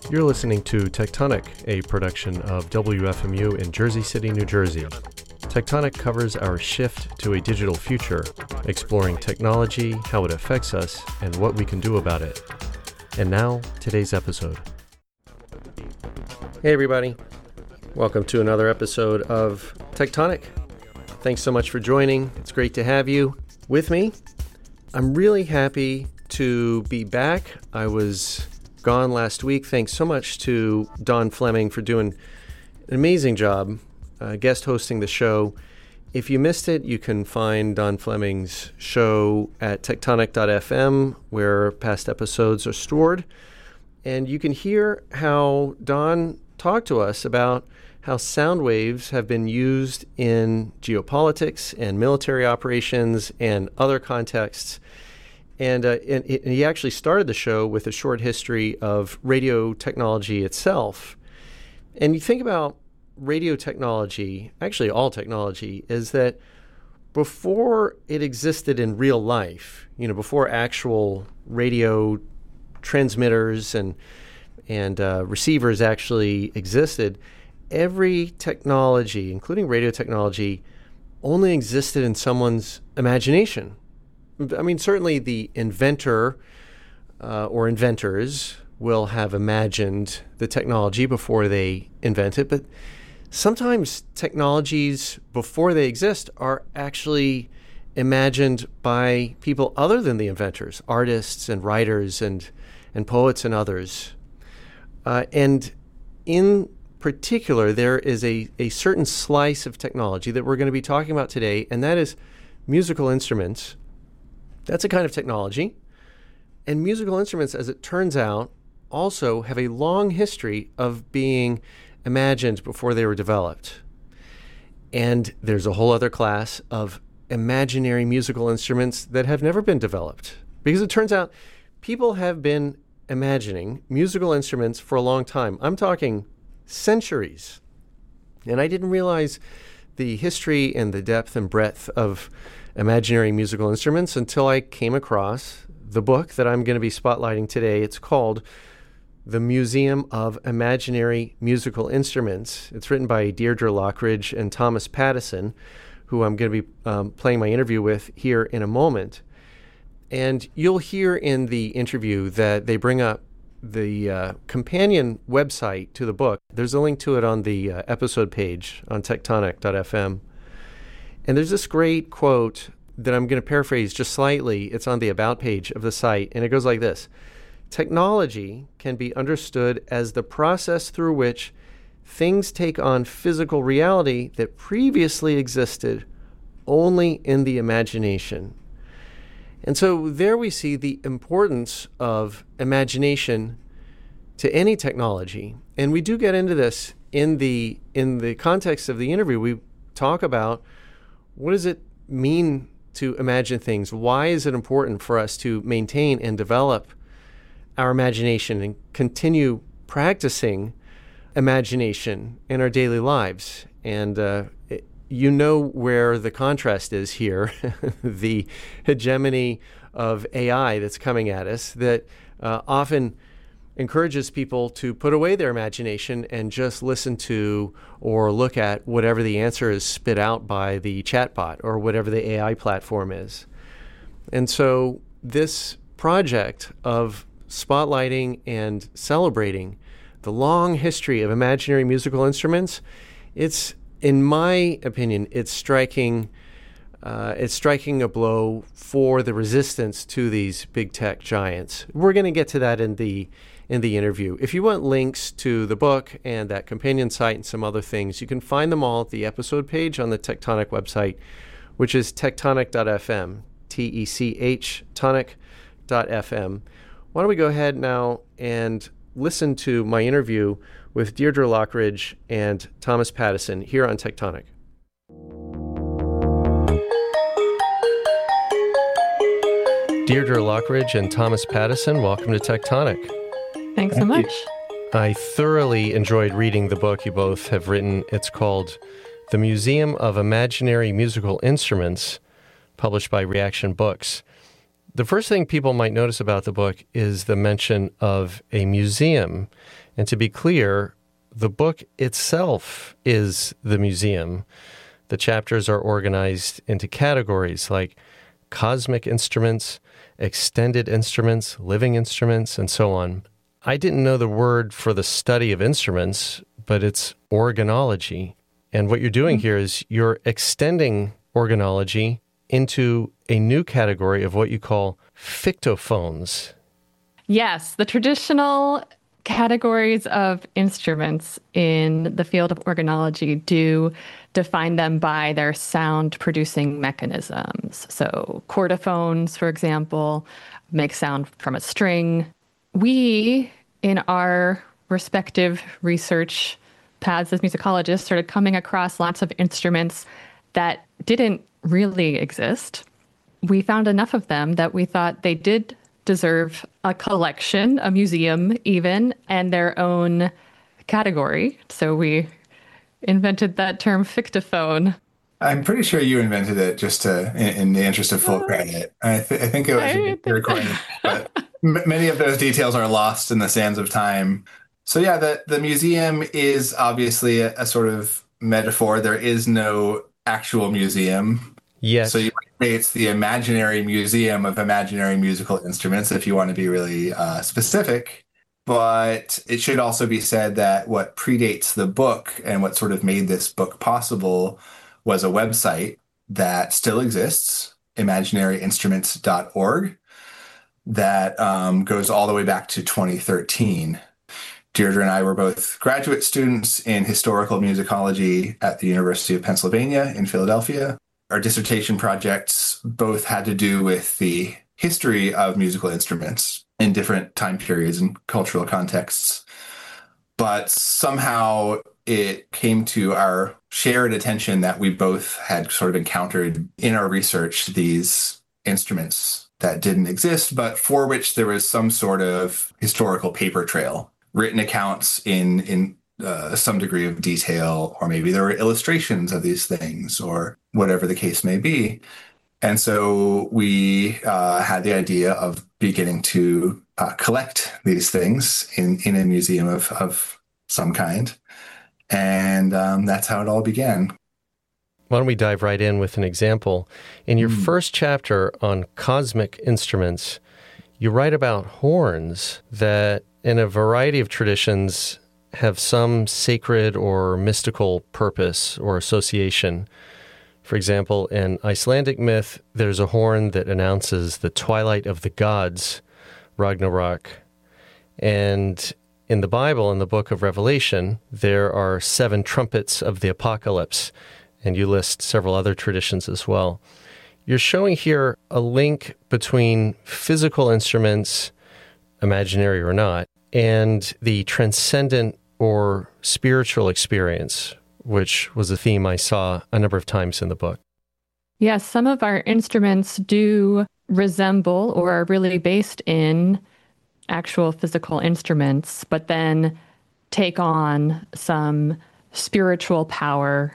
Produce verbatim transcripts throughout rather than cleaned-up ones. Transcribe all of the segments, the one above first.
You're listening to Tectonic, a production of W F M U in Jersey City, New Jersey. Tectonic covers our shift to a digital future, exploring technology, how it affects us, and what we can do about it. And now, today's episode. Hey everybody, welcome to another episode of Tectonic. Thanks so much for joining. It's great to have you with me. I'm really happy to be back. I was gone last week. Thanks so much to Don Fleming for doing an amazing job uh, guest hosting the show. If you missed it, you can find Don Fleming's show at tectonic dot f m, where past episodes are stored. And you can hear how Don talked to us about how sound waves have been used in geopolitics and military operations and other contexts. And, uh, and, and he actually started the show with a short history of radio technology itself. And you think about radio technology, actually all technology, is that before it existed in real life, you know, before actual radio transmitters and and uh, receivers actually existed, every technology, including radio technology, only existed in someone's imagination. I mean, certainly the inventor uh, or inventors will have imagined the technology before they invent it, but sometimes technologies before they exist are actually imagined by people other than the inventors, artists and writers and, and poets and others. Uh, and in particular, there is a, a certain slice of technology that we're going to be talking about today, and that is musical instruments. That's a kind of technology. And musical instruments, as it turns out, also have a long history of being imagined before they were developed. And there's a whole other class of imaginary musical instruments that have never been developed. Because it turns out people have been imagining musical instruments for a long time. I'm talking centuries. And I didn't realize the history and the depth and breadth of imaginary musical instruments until I came across the book that I'm going to be spotlighting today. It's called The Museum of Imaginary Musical Instruments. It's written by Deirdre Lockridge and Thomas Pattison, who I'm going to be um, playing my interview with here in a moment. And you'll hear in the interview that they bring up the uh, companion website to the book. There's a link to it on the uh, episode page on tectonic dot f m. And there's this great quote that I'm going to paraphrase just slightly. It's on the About page of the site, and it goes like this. Technology can be understood as the process through which things take on physical reality that previously existed only in the imagination. And so there we see the importance of imagination to any technology. And we do get into this in the in the context of the interview. We talk about what does it mean to imagine things? Why is it important for us to maintain and develop our imagination and continue practicing imagination in our daily lives? And uh, it, you know where the contrast is here, the hegemony of A I that's coming at us that uh, often encourages people to put away their imagination and just listen to or look at whatever the answer is spit out by the chatbot or whatever the A I platform is. And so this project of spotlighting and celebrating the long history of imaginary musical instruments, it's, in my opinion, it's striking uh, it's striking a blow for the resistance to these big tech giants. We're going to get to that in the in the interview. If you want links to the book and that companion site and some other things, you can find them all at the episode page on the Tectonic website, which is tectonic dot f m, T E C H, tonic dot f m. Why don't we go ahead now and listen to my interview with Deirdre Lockridge and Thomas Pattison here on Tectonic. Deirdre Lockridge and Thomas Pattison, welcome to Tectonic. Thanks so much. I thoroughly enjoyed reading the book you both have written. It's called The Museum of Imaginary Musical Instruments, published by Reaction Books. The first thing people might notice about the book is the mention of a museum. And to be clear, the book itself is the museum. The chapters are organized into categories like cosmic instruments, extended instruments, living instruments, and so on. I didn't know the word for the study of instruments, but it's organology. And what you're doing here is you're extending organology into a new category of what you call fictophones. Yes, the traditional categories of instruments in the field of organology do define them by their sound-producing mechanisms. So chordophones, for example, make sound from a string. We, in our respective research paths as musicologists, started coming across lots of instruments that didn't really exist. We found enough of them that we thought they did deserve a collection, a museum even, and their own category. So we invented that term fictophone. I'm pretty sure you invented it just to, in, in the interest of full credit. I, th- I think it was I a recording, but m- many of those details are lost in the sands of time. So yeah, the, the museum is obviously a, a sort of metaphor. There is no actual museum. Yes. So you it's the imaginary museum of imaginary musical instruments, if you want to be really uh, specific. But it should also be said that what predates the book and what sort of made this book possible was a website that still exists, imaginary instruments dot org, that um, goes all the way back to twenty thirteen. Deirdre and I were both graduate students in historical musicology at the University of Pennsylvania in Philadelphia. Our dissertation projects both had to do with the history of musical instruments in different time periods and cultural contexts. But somehow it came to our shared attention that we both had sort of encountered in our research these instruments that didn't exist, but for which there was some sort of historical paper trail, written accounts in in uh, some degree of detail, or maybe there were illustrations of these things, or whatever the case may be. And so we uh, had the idea of beginning to uh, collect these things in, in a museum of, of some kind. And um, that's how it all began. Why don't we dive right in with an example? In your mm. first chapter on cosmic instruments, you write about horns that in a variety of traditions have some sacred or mystical purpose or association. For example, in Icelandic myth, there's a horn that announces the twilight of the gods, Ragnarok. And in the Bible, in the book of Revelation, there are seven trumpets of the apocalypse, and you list several other traditions as well. You're showing here a link between physical instruments, imaginary or not, and the transcendent or spiritual experience, which was a theme I saw a number of times in the book. Yes, some of our instruments do resemble or are really based in actual physical instruments, but then take on some spiritual power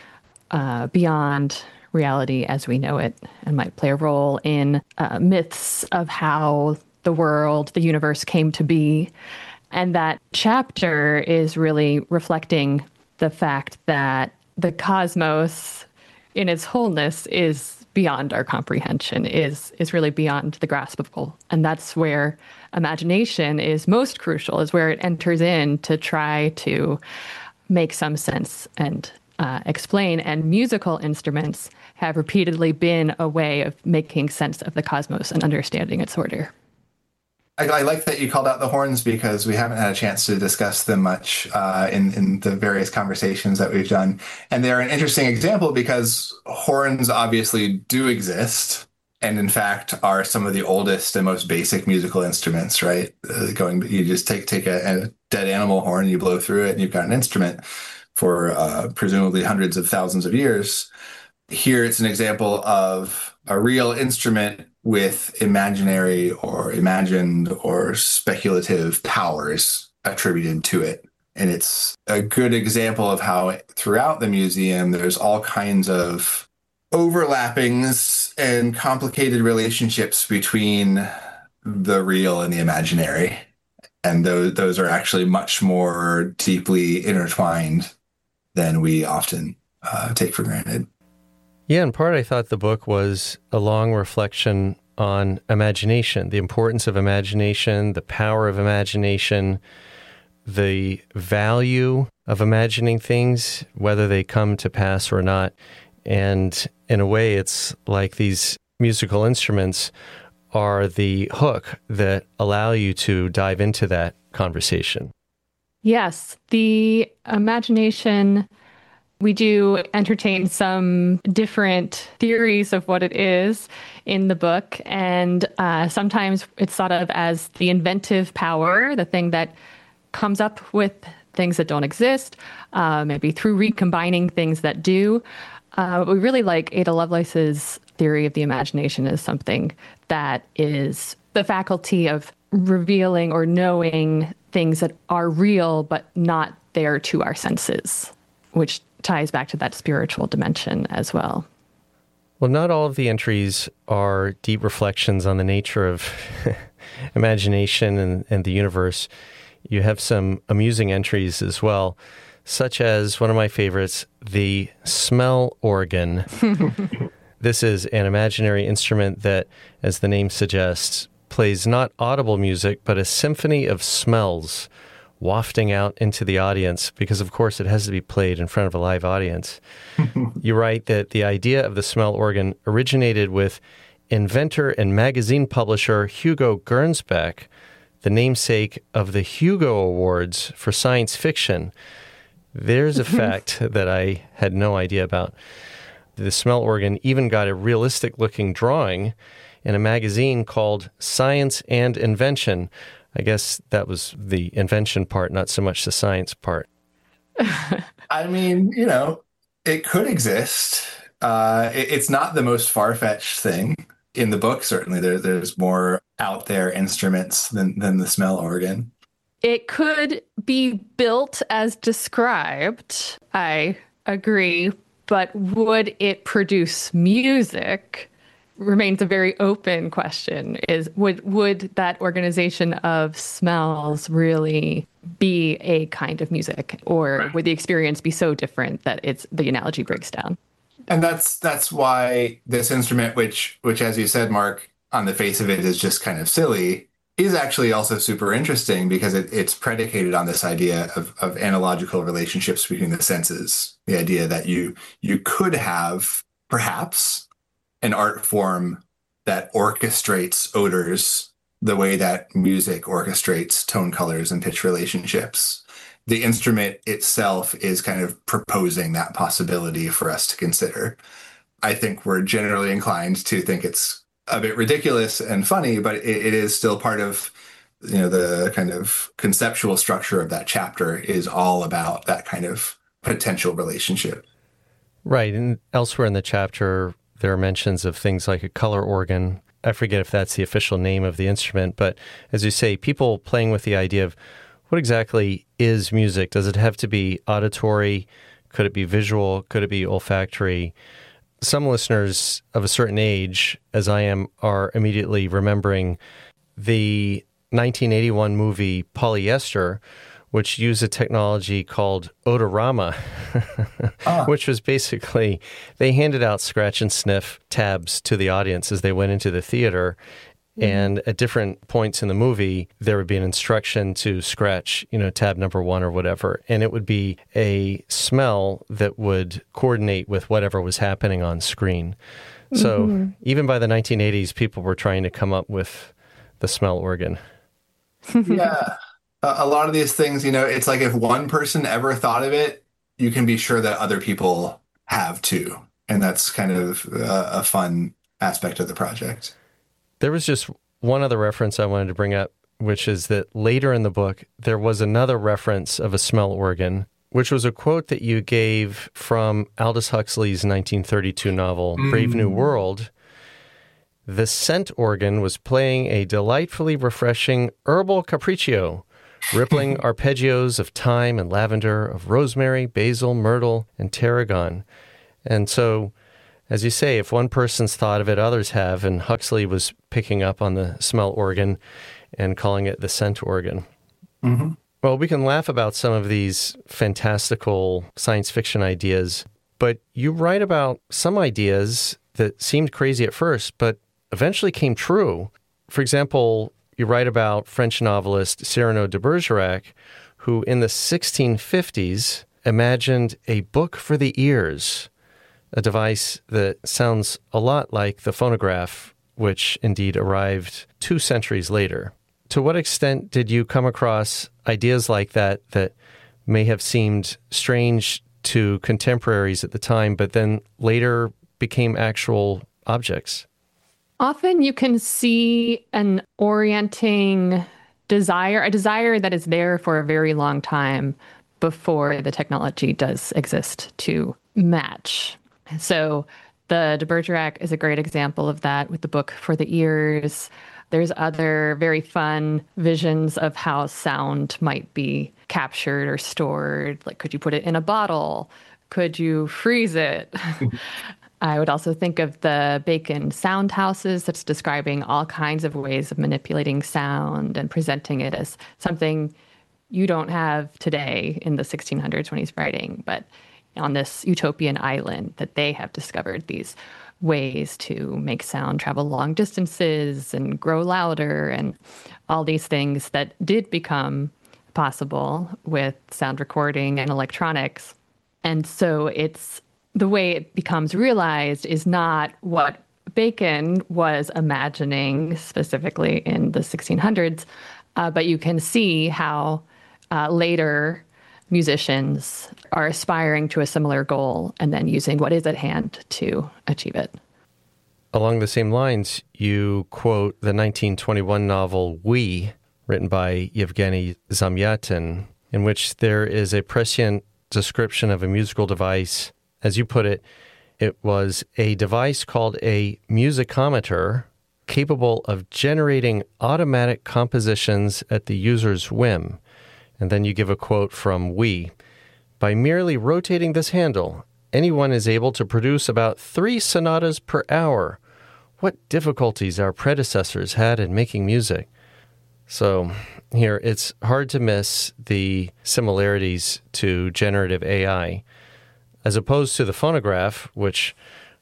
uh, beyond reality as we know it, and might play a role in uh, myths of how the world, the universe came to be. And that chapter is really reflecting the fact that the cosmos in its wholeness is beyond our comprehension, is is really beyond the graspable. And that's where imagination is most crucial, is where it enters in to try to make some sense and uh, explain. And musical instruments have repeatedly been a way of making sense of the cosmos and understanding its order. I, I like that you called out the horns, because we haven't had a chance to discuss them much uh, in, in the various conversations that we've done. And they're an interesting example because horns obviously do exist, and in fact are some of the oldest and most basic musical instruments, right? Uh, going, you just take take a, a dead animal horn, you blow through it, and you've got an instrument for uh, presumably hundreds of thousands of years. Here it's an example of a real instrument with imaginary or imagined or speculative powers attributed to it. And it's a good example of how throughout the museum, there's all kinds of overlappings and complicated relationships between the real and the imaginary. And those, those are actually much more deeply intertwined than we often uh, take for granted. Yeah, in part, I thought the book was a long reflection on imagination, the importance of imagination, the power of imagination, the value of imagining things, whether they come to pass or not. And in a way, it's like these musical instruments are the hook that allow you to dive into that conversation. Yes, the imagination, we do entertain some different theories of what it is in the book. And uh, sometimes it's thought of as the inventive power, the thing that comes up with things that don't exist, uh, maybe through recombining things that do. Uh, we really like Ada Lovelace's theory of the imagination as something that is the faculty of revealing or knowing things that are real but not there to our senses, which ties back to that spiritual dimension as well. Well, not all of the entries are deep reflections on the nature of imagination and, and the universe. You have some amusing entries as well, such as one of my favorites, the smell organ. This is an imaginary instrument that, as the name suggests, plays not audible music, but a symphony of smells wafting out into the audience, because of course it has to be played in front of a live audience. You write that the idea of the smell organ originated with inventor and magazine publisher Hugo Gernsback, the namesake of the Hugo Awards for science fiction. There's a fact that I had no idea about. The smell organ even got a realistic-looking drawing in a magazine called Science and Invention. I guess that was the invention part, not so much the science part. I mean, you know, it could exist. Uh, it, it's not the most far-fetched thing. In the book, certainly, there, there's more out there instruments than, than the smell organ. It could be built as described, I agree, but would it produce music remains a very open question. Is would would that organization of smells really be a kind of music, or would the experience be so different that it's the analogy breaks down? And that's that's why this instrument, which which as you said, Mark, on the face of it is just kind of silly, is actually also super interesting because it, it's predicated on this idea of, of analogical relationships between the senses. The idea that you you could have perhaps an art form that orchestrates odors the way that music orchestrates tone colors and pitch relationships. The instrument itself is kind of proposing that possibility for us to consider. I think we're generally inclined to think it's a bit ridiculous and funny, but it, it is still part of, you know, the kind of conceptual structure of that chapter is all about that kind of potential relationship. Right. And elsewhere in the chapter, there are mentions of things like a color organ. I forget if that's the official name of the instrument, but as you say, people playing with the idea of what exactly is music? Does it have to be auditory? Could it be visual? Could it be olfactory? Some listeners of a certain age, as I am, are immediately remembering the nineteen eighty-one movie Polyester, which used a technology called odorama, ah. which was basically, they handed out scratch and sniff tabs to the audience as they went into the theater. Mm-hmm. And at different points in the movie, there would be an instruction to scratch, you know, tab number one or whatever. And it would be a smell that would coordinate with whatever was happening on screen. So mm-hmm. even by the nineteen eighties, people were trying to come up with the smell organ. Yeah. A lot of these things, you know, it's like if one person ever thought of it, you can be sure that other people have too. And that's kind of a, a fun aspect of the project. There was just one other reference I wanted to bring up, which is that later in the book, there was another reference of a smell organ, which was a quote that you gave from Aldous Huxley's nineteen thirty-two novel, mm. Brave New World. The scent organ was playing a delightfully refreshing herbal capriccio, rippling arpeggios of thyme and lavender, of rosemary, basil, myrtle, and tarragon. And so, as you say, if one person's thought of it, others have, and Huxley was picking up on the smell organ and calling it the scent organ. Mm-hmm. Well, we can laugh about some of these fantastical science fiction ideas, but you write about some ideas that seemed crazy at first, but eventually came true. For example, you write about French novelist Cyrano de Bergerac, who in the sixteen fifties imagined a book for the ears, a device that sounds a lot like the phonograph, which indeed arrived two centuries later. To what extent did you come across ideas like that that may have seemed strange to contemporaries at the time, but then later became actual objects? Often you can see an orienting desire, a desire that is there for a very long time before the technology does exist to match. So the de Bergerac is a great example of that with the book for the ears. There's other very fun visions of how sound might be captured or stored. Like, could you put it in a bottle? Could you freeze it? I would also think of the Bacon sound houses that's describing all kinds of ways of manipulating sound and presenting it as something you don't have today in the sixteen hundreds when he's writing, but on this utopian island that they have discovered these ways to make sound travel long distances and grow louder and all these things that did become possible with sound recording and electronics. And so it's the way it becomes realized is not what Bacon was imagining specifically in the sixteen hundreds, uh, but you can see how uh, later musicians are aspiring to a similar goal and then using what is at hand to achieve it. Along the same lines, you quote the nineteen twenty-one novel We, written by Yevgeny Zamyatin, in which there is a prescient description of a musical device. As you put it, it was a device called a musicometer capable of generating automatic compositions at the user's whim. And then you give a quote from We. By merely rotating this handle, anyone is able to produce about three sonatas per hour. What difficulties our predecessors had in making music. So here, it's hard to miss the similarities to generative A I. As opposed to the phonograph, which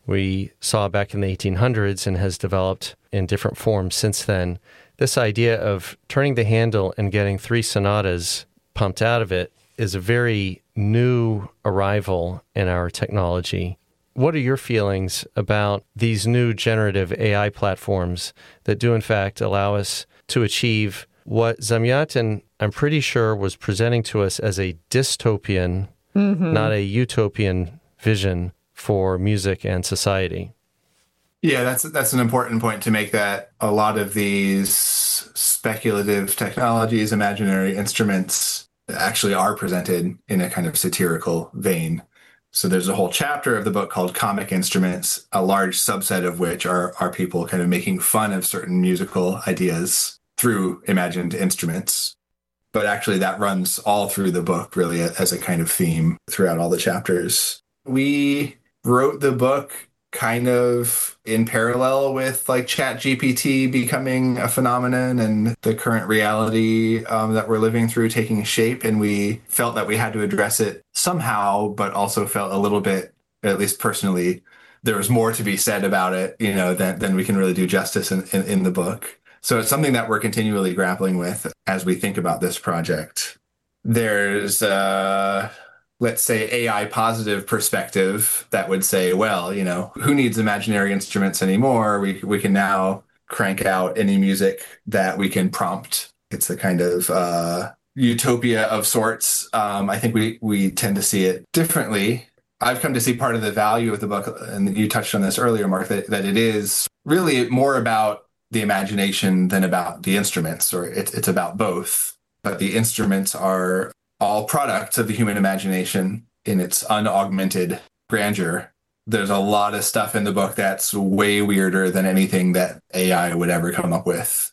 we saw back in the eighteen hundreds and has developed in different forms since then, this idea of turning the handle and getting three sonatas pumped out of it is a very new arrival in our technology. What are your feelings about these new generative A I platforms that do in fact allow us to achieve what Zamyatin, I'm pretty sure, was presenting to us as a dystopian, mm-hmm. not a utopian vision for music and society? Yeah, that's that's an important point to make, that a lot of these speculative technologies, imaginary instruments, actually are presented in a kind of satirical vein. So there's a whole chapter of the book called Comic Instruments, a large subset of which are, are people kind of making fun of certain musical ideas through imagined instruments. But actually that runs all through the book, really, as a kind of theme throughout all the chapters. We wrote the book kind of in parallel with like ChatGPT becoming a phenomenon and the current reality um, that we're living through taking shape. And we felt that we had to address it somehow, but also felt a little bit, at least personally, there was more to be said about it, you know, than, than we can really do justice in, in, in the book. So it's something that we're continually grappling with as we think about this project. There's uh let's say, A I positive perspective that would say, well, you know, who needs imaginary instruments anymore? We we can now crank out any music that we can prompt. It's a kind of uh, utopia of sorts. Um, I think we we tend to see it differently. I've come to see part of the value of the book, and you touched on this earlier, Mark, that, that it is really more about the imagination than about the instruments, or it, it's about both. But the instruments are all products of the human imagination in its unaugmented grandeur. There's a lot of stuff in the book that's way weirder than anything that A I would ever come up with.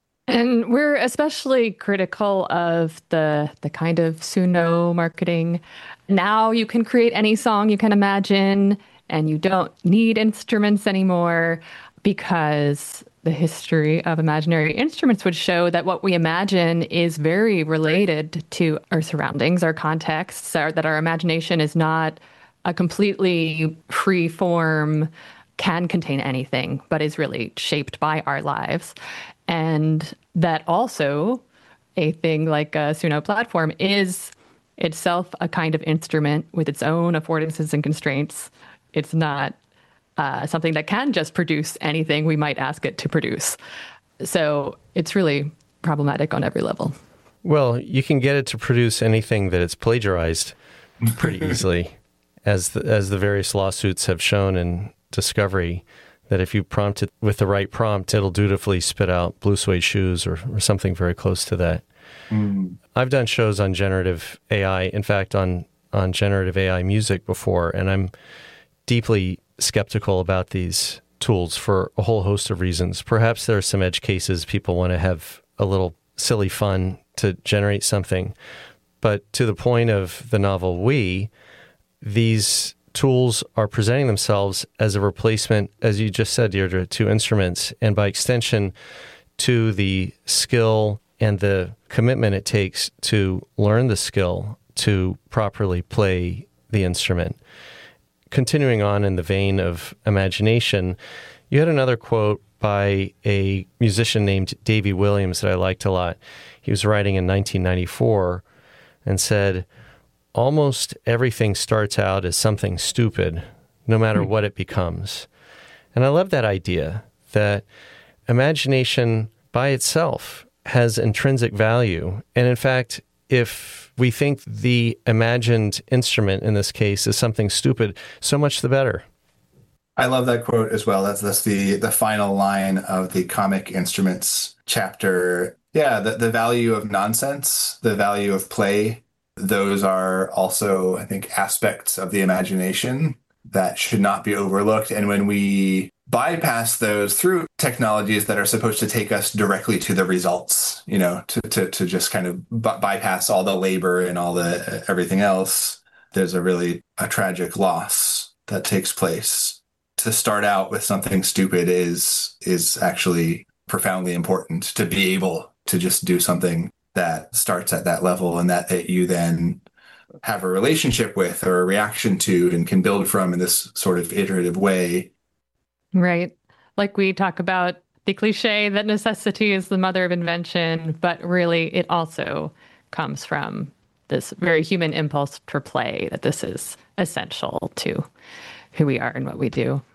And we're especially critical of the the kind of Suno marketing. Now you can create any song you can imagine, and you don't need instruments anymore, because the history of imaginary instruments would show that what we imagine is very related to our surroundings, our contexts, our, that our imagination is not a completely free form, can contain anything, but is really shaped by our lives. And that also a thing like a Suno platform is itself a kind of instrument with its own affordances and constraints. It's not Uh, something that can just produce anything we might ask it to produce. So it's really problematic on every level. Well, you can get it to produce anything that it's plagiarized pretty easily, as the, as the various lawsuits have shown in discovery, that if you prompt it with the right prompt, it'll dutifully spit out blue suede shoes or, or something very close to that. Mm. I've done shows on generative A I, in fact, on, on generative A I music before, and I'm deeply skeptical about these tools for a whole host of reasons. Perhaps there are some edge cases people want to have a little silly fun to generate something. But to the point of the novel We, these tools are presenting themselves as a replacement, as you just said, Deirdre, to instruments, and by extension to the skill and the commitment it takes to learn the skill to properly play the instrument. Continuing on in the vein of imagination, you had another quote by a musician named Davy Williams that I liked a lot. He was writing in nineteen ninety-four and said, "Almost everything starts out as something stupid, no matter what it becomes." And I love that idea that imagination by itself has intrinsic value. And in fact, if we think the imagined instrument in this case is something stupid, so much the better. I love that quote as well. That's, that's the, the final line of the comic instruments chapter. Yeah, the, the value of nonsense, the value of play, those are also, I think, aspects of the imagination that should not be overlooked. And when we bypass those through technologies that are supposed to take us directly to the results, you know, to to, to just kind of b- bypass all the labor and all the uh, everything else, there's a really a tragic loss that takes place. To start out with something stupid is is actually profoundly important, to be able to just do something that starts at that level and that, that you then have a relationship with or a reaction to and can build from in this sort of iterative way. Right. Like we talk about the cliche that necessity is the mother of invention, but really it also comes from this very human impulse for play, that this is essential to who we are and what we do.